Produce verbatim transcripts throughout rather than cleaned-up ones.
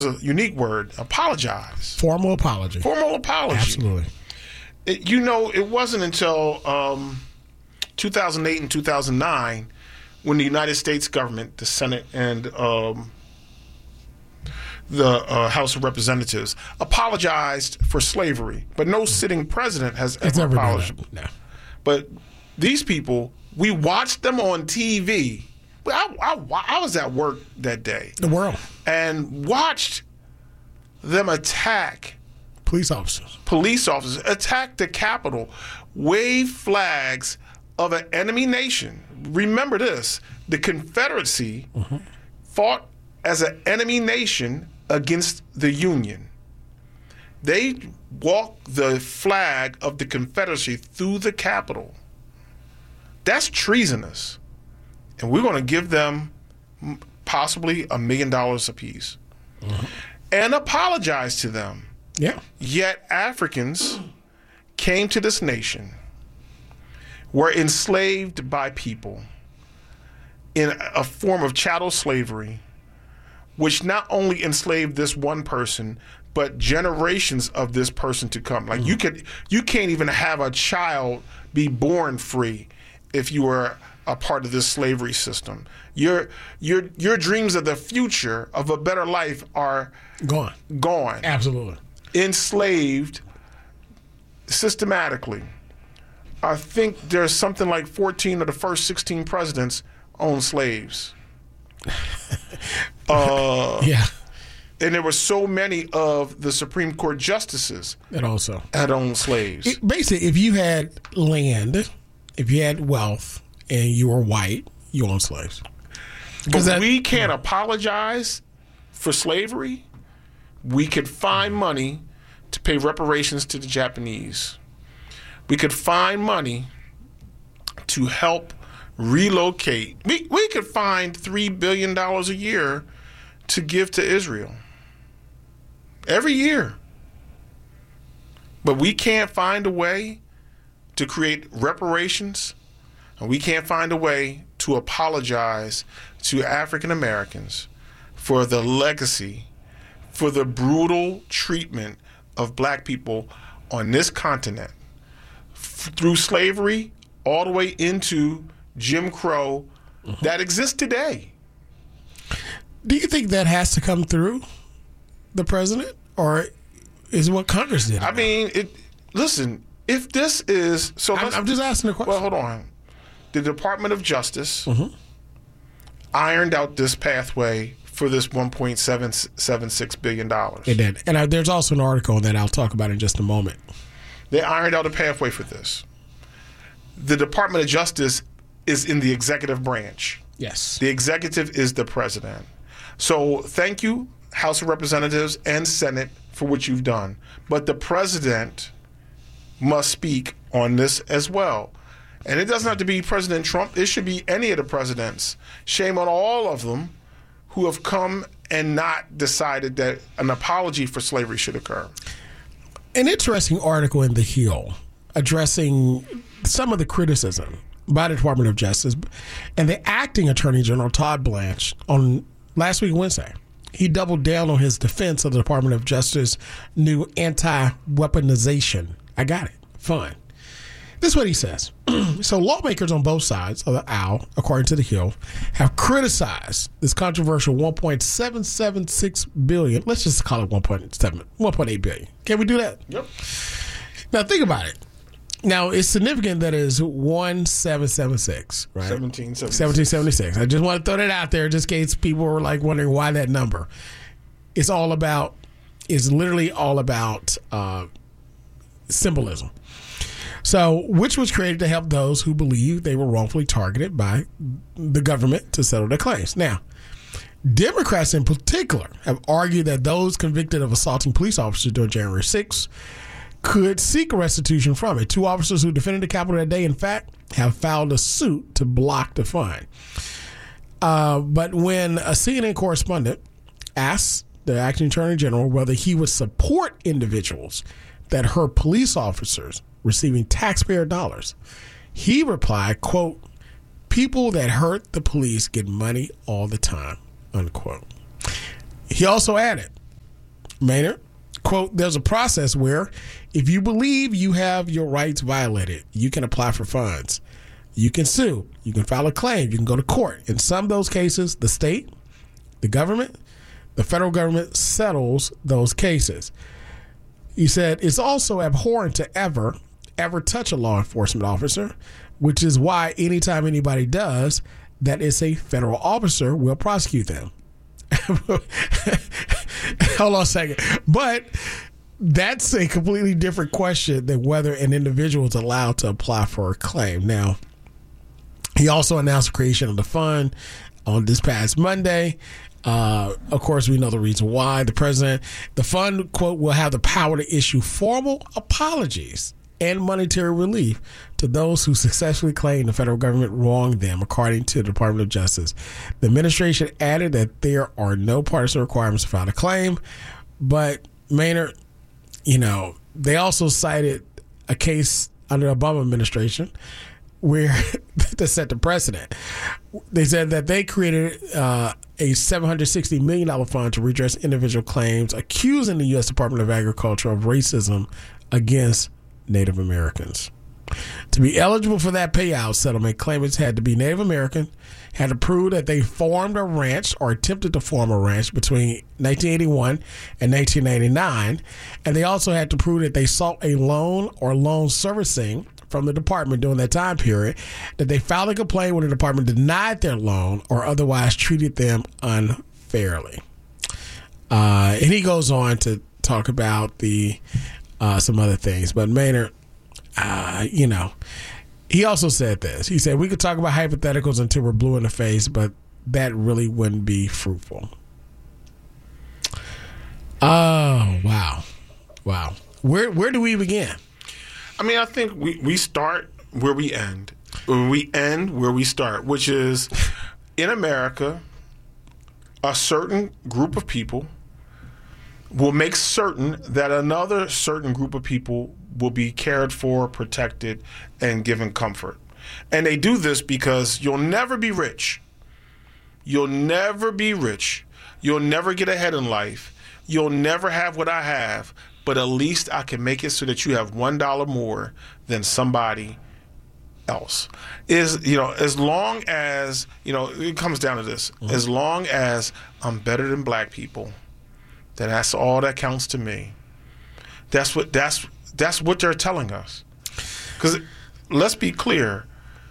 a unique word, apologize. Formal apology. Formal apology. Absolutely. It, you know, it wasn't until um, two thousand eight and two thousand nine when the United States government, the Senate and um, the uh, House of Representatives apologized for slavery. But no sitting president has It's ever never done apologized. that. No. But these people, we watched them on T V. I, I, I was at work that day. The world. And watched them attack Police officers. police officers, attack the Capitol, wave flags of an enemy nation. Remember this, the Confederacy mm-hmm. fought as an enemy nation against the Union. They walked the flag of the Confederacy through the Capitol. That's treasonous. And we're going to give them possibly a million dollars apiece mm-hmm. and apologize to them. Yeah. Yet Africans came to this nation, were enslaved by people in a form of chattel slavery, which not only enslaved this one person, but generations of this person to come. Like mm-hmm. you could, you can't even have a child be born free if you were a part of this slavery system. Your your your dreams of the future of a better life are gone. Gone. Absolutely. Enslaved systematically. I think there's something like fourteen of the first sixteen presidents owned slaves. uh, yeah. And there were so many of the Supreme Court justices that also had owned slaves. It, basically, if you had land, if you had wealth, and you were white, you owned slaves. But that, we can't apologize for slavery. We could find money to pay reparations to the Japanese. We could find money to help relocate. We, we could find three billion dollars a year to give to Israel. Every year. But we can't find a way to create reparations, and we can't find a way to apologize to African Americans for the legacy, for the brutal treatment of black people on this continent, f- through slavery all the way into Jim Crow mm-hmm. that exists today. Do you think that has to come through the president, or is it what Congress did? I mean, it. Listen, if this is so, I'm, I'm just asking a question. Well, hold on. The Department of Justice mm-hmm. ironed out this pathway for this one point seven seven six billion dollars. It did. And I, there's also an article that I'll talk about in just a moment. They ironed out a pathway for this. The Department of Justice is in the executive branch. Yes. The executive is the president. So thank you, House of Representatives and Senate, for what you've done. But the president must speak on this as well. And it doesn't have to be President Trump. It should be any of the presidents. Shame on all of them who have come and not decided that an apology for slavery should occur. An interesting article in The Hill addressing some of the criticism by the Department of Justice and the acting Attorney General Todd Blanche on last week, Wednesday. He doubled down on his defense of the Department of Justice new anti-weaponization. I got it. Fine. This is what he says. So lawmakers on both sides of the aisle, according to The Hill, have criticized this controversial one point seven seven six billion dollars. Let's just call it one point seven, one point eight billion dollars. Can we do that? Yep. Now think about it. Now it's significant that it is one seven seven six, right? seventeen seventy-six. seventeen seventy-six. I just want to throw that out there just in case people were like wondering why that number. It's all about, it's literally all about uh, symbolism. So, which was created to help those who believe they were wrongfully targeted by the government to settle their claims. Now, Democrats in particular have argued that those convicted of assaulting police officers during January sixth could seek restitution from it. Two officers who defended the Capitol that day, in fact, have filed a suit to block the fine. Uh, but when a C N N correspondent asked the acting Attorney General whether he would support individuals that hurt police officers receiving taxpayer dollars, he replied, quote, "People that hurt the police get money all the time," unquote. He also added, Maynard, quote, there's a process where if you believe you have your rights violated, you can apply for funds. You can sue. You can file a claim. You can go to court. In some of those cases, the state, the government, the federal government settles those cases. He said, it's also abhorrent to ever, ever touch a law enforcement officer, which is why anytime anybody does, that is a federal officer will prosecute them. Hold on a second. But that's a completely different question than whether an individual is allowed to apply for a claim. Now, he also announced the creation of the fund on this past Monday. Uh, of course, we know the reason why. The president, the fund, quote, will have the power to issue formal apologies and monetary relief to those who successfully claim the federal government wronged them, according to the Department of Justice. The administration added that there are no partisan requirements to file a claim, but Maynard, you know, they also cited a case under the Obama administration where they set the precedent. They said that they created uh, a seven hundred sixty million dollars fund to redress individual claims accusing the U S Department of Agriculture of racism against Native Americans. To be eligible for that payout settlement, claimants had to be Native American, had to prove that they formed a ranch or attempted to form a ranch between nineteen eighty-one and nineteen ninety-nine, and they also had to prove that they sought a loan or loan servicing from the department during that time period, that they filed a complaint when the department denied their loan or otherwise treated them unfairly. Uh, and he goes on to talk about the uh, some other things. But Maynard, uh, you know, he also said this. He said, we could talk about hypotheticals until we're blue in the face, but that really wouldn't be fruitful. Oh, wow. Wow. Where where do we begin? I mean, I think we, we start where we end. We end where we start, which is in America, a certain group of people will make certain that another certain group of people will be cared for, protected, and given comfort. And they do this because you'll never be rich. You'll never be rich. You'll never get ahead in life. You'll never have what I have. But at least I can make it so that you have one dollar more than somebody else. Is you know, as long as you know, it comes down to this. Mm-hmm. As long as I'm better than black people, then that's all that counts to me. That's what that's that's what they're telling us. Because let's be clear,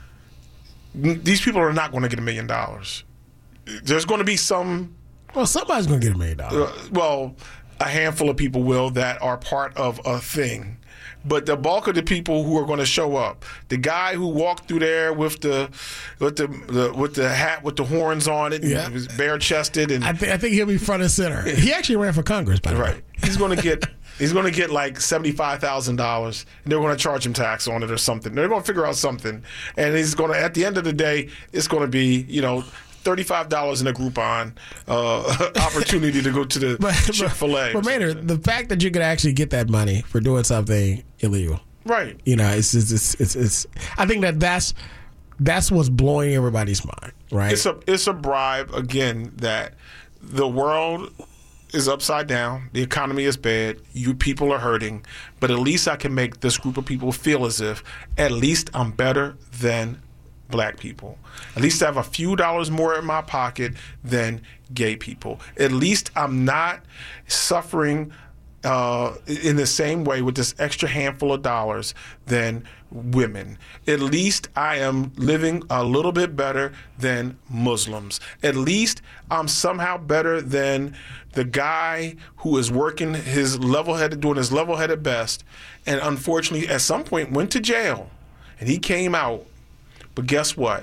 these people are not going to get a million dollars. There's going to be some. Well, somebody's going to get a million dollars. Uh, well. A handful of people will that are part of a thing. But the bulk of the people who are going to show up, the guy who walked through there with the with the, the with the hat with the horns on it, yeah. and was bare chested, and I, th- I think he'll be front and center. He actually ran for Congress, by the right. way. He's going to get he's going to get like seventy five thousand dollars, and they're going to charge him tax on it or something. They're going to figure out something, and he's going to at the end of the day, it's going to be you know. thirty-five dollars in a Groupon uh, opportunity to go to the but, Chick-fil-A. But, but Maynard, the fact that you could actually get that money for doing something illegal, right? You know, it's it's it's, it's, it's I think that that's that's what's blowing everybody's mind, right? It's a it's a bribe again that the world is upside down. The economy is bad. You people are hurting, but at least I can make this group of people feel as if at least I'm better than black people. At least I have a few dollars more in my pocket than gay people. At least I'm not suffering uh, in the same way with this extra handful of dollars than women. At least I am living a little bit better than Muslims. At least I'm somehow better than the guy who is working his level-headed, doing his level-headed best, and unfortunately at some point went to jail, and he came out. But guess what?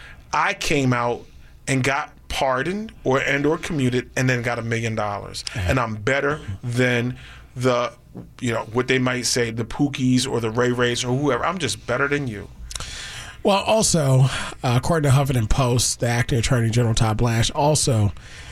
I came out and got pardoned or and or commuted and then got a million dollars. And I'm better than the, you know, what they might say, the Pookies or the Ray Rays or whoever. I'm just better than you. Well, also, uh, according to Huffington Post, the acting attorney general, Todd Blanche, also,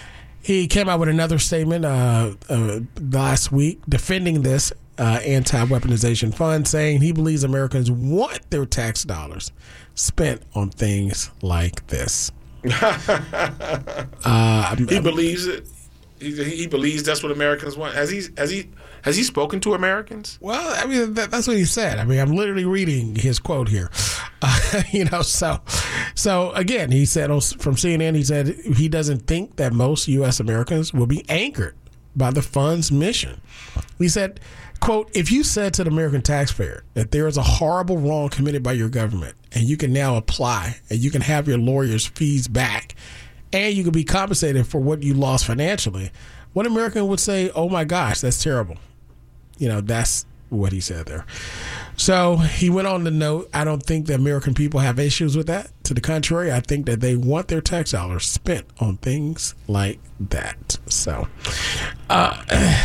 he came out with another statement uh, uh, last week defending this uh, anti-weaponization fund, saying he believes Americans want their tax dollars spent on things like this. uh, he believes it. He, he believes that's what Americans want. Has he has he has he spoken to Americans? Well, I mean that, that's what he said. I mean, I'm literally reading his quote here. Uh, you know, so so again, he said from C N N, he said he doesn't think that most U S Americans will be anchored by the fund's mission. He said, quote, if you said to the American taxpayer that there is a horrible wrong committed by your government and you can now apply and you can have your lawyer's fees back and you can be compensated for what you lost financially, what American would say, oh my gosh, that's terrible. You know, that's what he said there. So he went on to note, I don't think the American people have issues with that. To the contrary, I think that they want their tax dollars spent on things like that. So uh,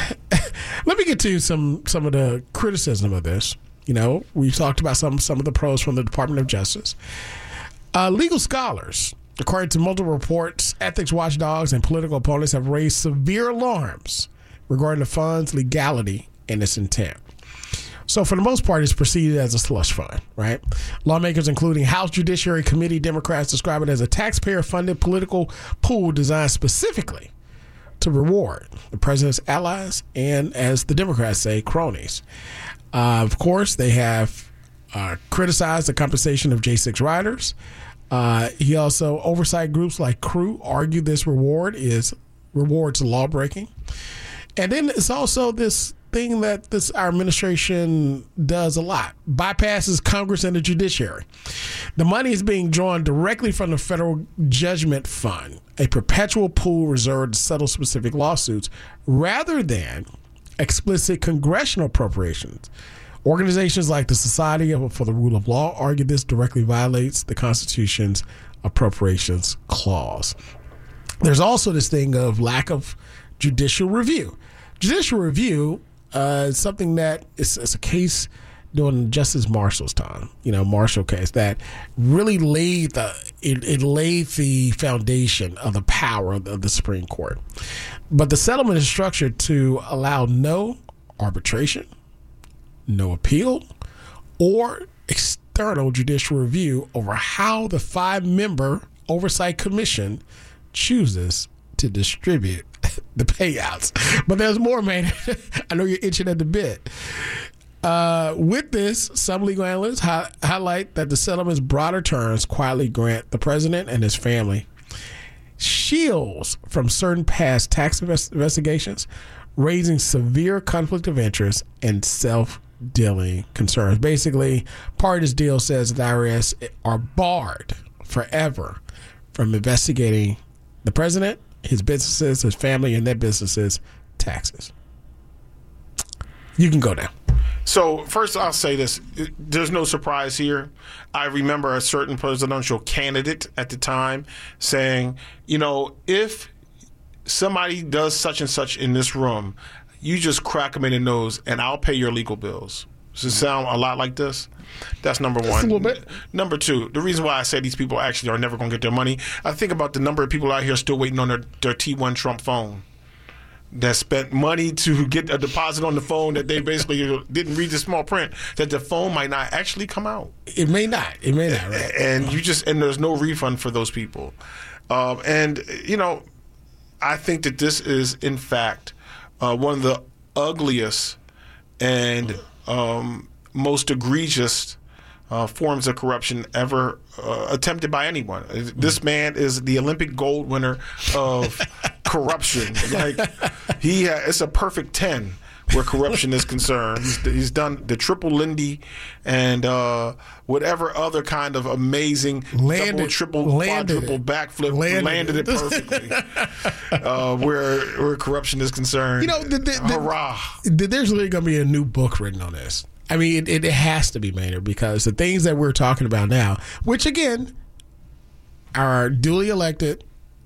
let me get to some, some of the criticism of this. You know, we talked about some, some of the pros from the Department of Justice. Uh, legal scholars, according to multiple reports, ethics watchdogs and political opponents have raised severe alarms regarding the fund's legality and its intent. So for the most part, it's perceived as a slush fund, right? Lawmakers, including House Judiciary Committee Democrats, describe it as a taxpayer-funded political pool designed specifically to reward the president's allies and, as the Democrats say, cronies. Uh, of course, they have uh, criticized the compensation of J six riders. Uh, he also, oversight groups like Crew argue this reward is rewards lawbreaking. And then it's also this thing that this our administration does a lot, bypasses Congress and the judiciary. The money is being drawn directly from the Federal Judgment Fund, a perpetual pool reserved to settle specific lawsuits, rather than explicit congressional appropriations. Organizations like the Society for the Rule of Law argue this directly violates the Constitution's appropriations clause. There's also this thing of lack of judicial review. Judicial review uh, is something that is, is a case during Justice Marshall's time, you know, Marshall case that really laid the it, it laid the foundation of the power of the, of the Supreme Court. But the settlement is structured to allow no arbitration, no appeal, or external judicial review over how the five-member oversight commission chooses to distribute the payouts. But there's more, man. I know you're itching at the bit. Uh, with this, some legal analysts hi- highlight that the settlement's broader terms quietly grant the president and his family shields from certain past tax invest- investigations, raising severe conflict of interest and self-dealing concerns. Basically, part of this deal says the I R S are barred forever from investigating the president, his businesses, his family, and their businesses' taxes. You can go now. So first, I'll say this: there's no surprise here. I remember a certain presidential candidate at the time saying, "You know, if somebody does such and such in this room, you just crack them in the nose, and I'll pay your legal bills." Does it sound a lot like this? That's number one. Just a little bit. Number two, the reason why I say these people actually are never going to get their money, I think about the number of people out here still waiting on their, their T one Trump phone that spent money to get a deposit on the phone that they basically didn't read the small print, that the phone might not actually come out. It may not. It may not. Right? And you just and there's no refund for those people. Um, and, you know, I think that this is, in fact, uh, one of the ugliest and um, most egregious uh, forms of corruption ever uh, attempted by anyone. This man is the Olympic gold winner of corruption. Like he, ha- it's a perfect ten where corruption is concerned. He's, he's done the triple Lindy and uh, whatever other kind of amazing landed, double, triple, landed quadruple it. backflip, landed, landed it, it perfectly. uh, where where corruption is concerned, you know, the, the, hurrah! The, there's really going to be a new book written on this. I mean, it, it has to be, Maynard, because the things that we're talking about now, which again, our duly elected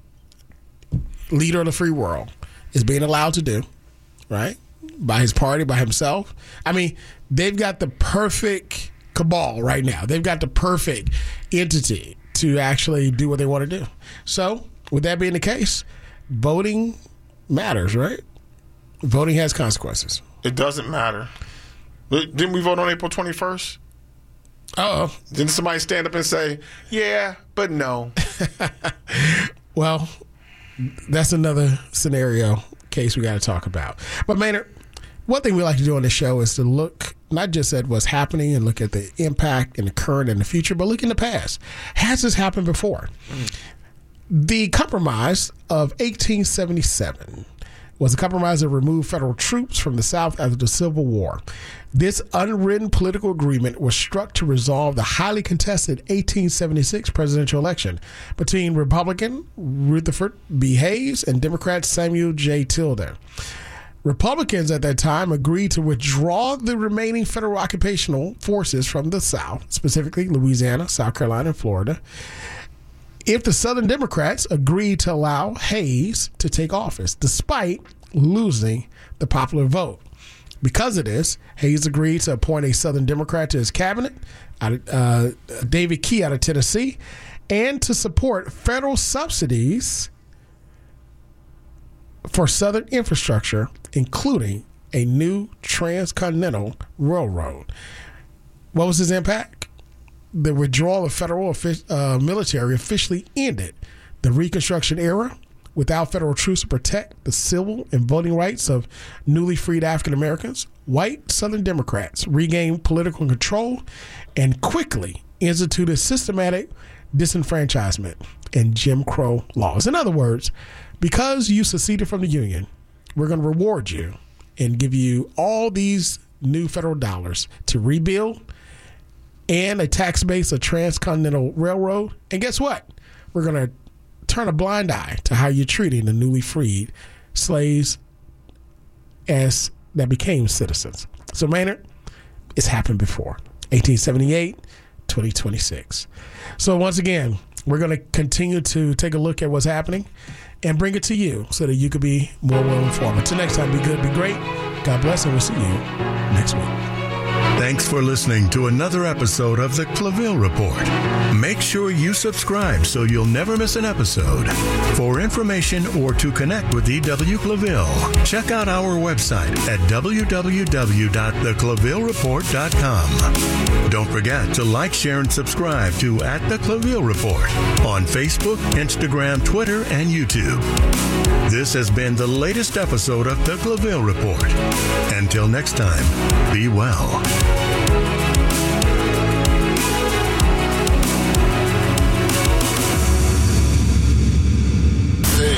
leader of the free world is being allowed to do, right? By his party, by himself. I mean, they've got the perfect cabal right now. They've got the perfect entity to actually do what they want to do. So, with that being the case, voting matters, right? Voting has consequences. It doesn't matter. Didn't we vote on April twenty-first? Uh-oh. Didn't somebody stand up and say, yeah, but no? Well, that's another scenario case we got to talk about. But Maynard, one thing we like to do on this show is to look not just at what's happening and look at the impact in the current and the future, but look in the past. Has this happened before? Mm. The Compromise of eighteen seventy-seven was a compromise that removed federal troops from the South after the Civil War. This unwritten political agreement was struck to resolve the highly contested eighteen seventy-six presidential election between Republican Rutherford B. Hayes and Democrat Samuel J. Tilden. Republicans at that time agreed to withdraw the remaining federal occupational forces from the South, specifically Louisiana, South Carolina, and Florida, if the Southern Democrats agreed to allow Hayes to take office, despite losing the popular vote. Because of this, Hayes agreed to appoint a Southern Democrat to his cabinet, out of, uh, David Key out of Tennessee, and to support federal subsidies for Southern infrastructure, including a new transcontinental railroad. What was his impact? The withdrawal of federal uh, military officially ended the Reconstruction era without federal troops to protect the civil and voting rights of newly freed African Americans. White Southern Democrats regained political control and quickly instituted systematic disenfranchisement and Jim Crow laws. In other words, because you seceded from the Union, we're going to reward you and give you all these new federal dollars to rebuild and a tax base, a transcontinental railroad. And guess what? We're going to turn a blind eye to how you're treating the newly freed slaves as that became citizens. So, Maynard, it's happened before. eighteen seventy-eight, twenty twenty-six. So once again, we're going to continue to take a look at what's happening and bring it to you so that you could be more well informed. Until next time, be good, be great. God bless, and we'll see you next week. Thanks for listening to another episode of The Claville Report. Make sure you subscribe so you'll never miss an episode. For information or to connect with E W Claville, check out our website at w w w dot the claville report dot com. Don't forget to like, share, and subscribe to At The Claville Report on Facebook, Instagram, Twitter, and YouTube. This has been the latest episode of The Claville Report. Until next time, be well.